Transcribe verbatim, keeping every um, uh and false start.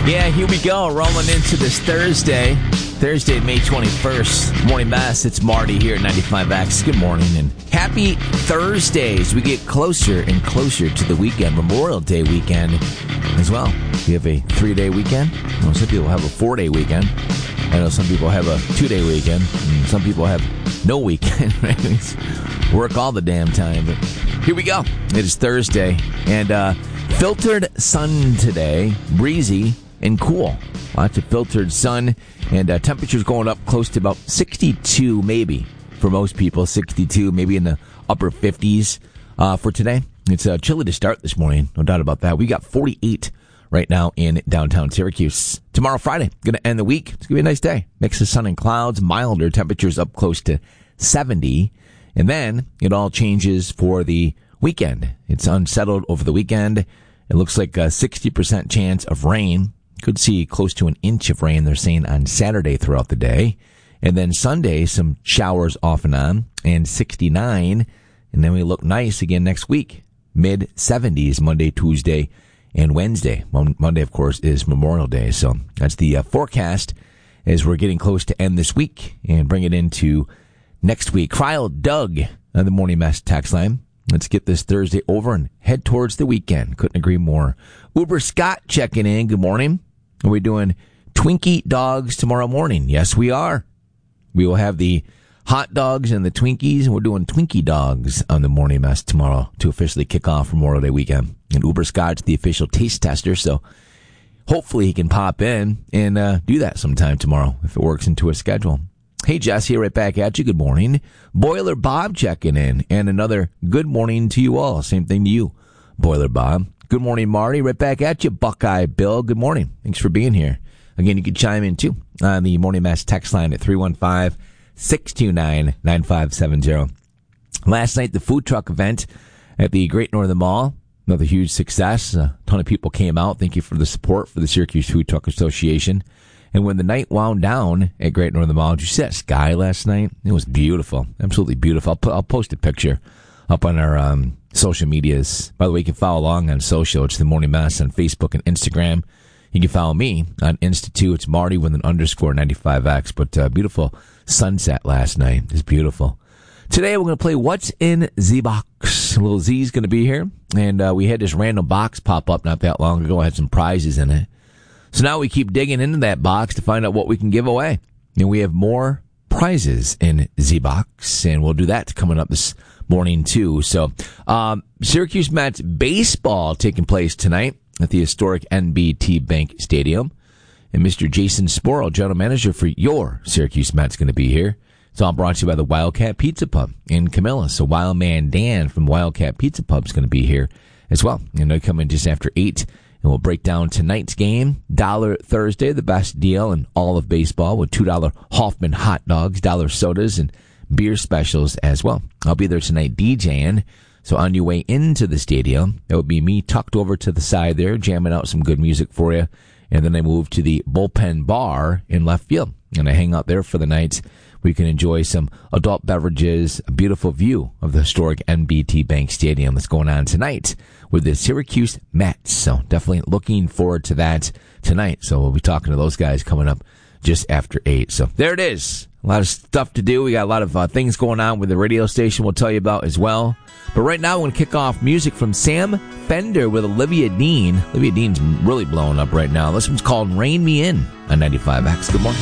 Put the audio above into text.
Yeah, here we go, rolling into this Thursday. Thursday, May twenty-first. Morning Mass, it's Marty here at ninety-five X. Good morning and happy Thursdays. We get closer and closer to the weekend, Memorial Day weekend as well. We have a three-day weekend. Well, some people have a four-day weekend. I know some people have a two-day weekend. And some people have no weekend. Work all the damn time. But here we go. It is Thursday. And uh, filtered sun today. Breezy and cool. Lots of filtered sun. And uh, temperatures going up close to about sixty-two, maybe, for most people. sixty-two, maybe in the upper fifties uh, for today. It's uh, chilly to start this morning. No doubt about that. We got forty-eight right now in downtown Syracuse. Tomorrow, Friday, going to end the week. It's going to be a nice day. Mix of sun and clouds, milder temperatures up close to seventy. And then it all changes for the weekend. It's unsettled over the weekend. It looks like a sixty percent chance of rain. Could see close to an inch of rain, they're saying, on Saturday throughout the day. And then Sunday, some showers off and on, and sixty-nine. And then we look nice again next week. mid seventies, Monday, Tuesday, and Wednesday. Monday, of course, is Memorial Day. So that's the uh, forecast as we're getting close to end this week and bring it into next week. Cryle Doug on the Morning Mess text line. Let's get this Thursday over and head towards the weekend. Couldn't agree more. Uber Scott checking in. Good morning. Are we doing Twinkie dogs tomorrow morning? Yes, we are. We will have the hot dogs and the Twinkies, and we're doing Twinkie dogs on the Morning Mess tomorrow to officially kick off Memorial Day weekend. And Uber Scott's the official taste tester, so hopefully he can pop in and uh, do that sometime tomorrow if it works into his schedule. Hey, Jess, here right back at you. Good morning. Boiler Bob checking in, and another good morning to you all. Same thing to you, Boiler Bob. Good morning, Marty. Right back at you, Buckeye Bill. Good morning. Thanks for being here. Again, you can chime in, too, on the Morning Mass text line at three one five, six two nine, nine five seven zero. Last night, the food truck event at the Great Northern Mall, another huge success. A ton of people came out. Thank you for the support for the Syracuse Food Truck Association. And when the night wound down at Great Northern Mall, did you see that sky last night? It was beautiful. Absolutely beautiful. I'll, put, I'll post a picture up on our um, social medias. By the way, you can follow along on social. It's the Morning Mass on Facebook and Instagram. You can follow me on Insta too. It's Marty with an underscore ninety-five X. But uh, beautiful sunset last night. It's beautiful. Today we're going to play What's in Z Box. Little Z's going to be here. And uh, we had this random box pop up not that long ago. It had some prizes in it. So now we keep digging into that box to find out what we can give away. And we have more prizes in Z Box. And we'll do that coming up this morning too. So um, Syracuse Mets baseball taking place tonight at the historic N B T Bank Stadium. And Mister Jason Sporl, general manager for your Syracuse Mets, going to be here. It's all brought to you by the Wildcat Pizza Pub in Camilla. So Wildman Dan from Wildcat Pizza Pub is going to be here as well. And they'll come in just after eight. And we'll break down tonight's game. Dollar Thursday, the best deal in all of baseball with two dollar Hoffman hot dogs, dollar sodas, and beer specials as well. I'll be there tonight DJing. So on your way into the stadium, that would be me tucked over to the side there, jamming out some good music for you. And then I move to the Bullpen Bar in left field. And I hang out there for the night. We can enjoy some adult beverages, a beautiful view of the historic N B T Bank Stadium that's going on tonight with the Syracuse Mets. So definitely looking forward to that tonight. So we'll be talking to those guys coming up just after eight. So there it is. A lot of stuff to do. We got a lot of uh, things going on with the radio station we'll tell you about as well. But right now, we're going to kick off music from Sam Fender with Olivia Dean. Olivia Dean's really blowing up right now. This one's called Rain Me In on ninety-five X. Good morning.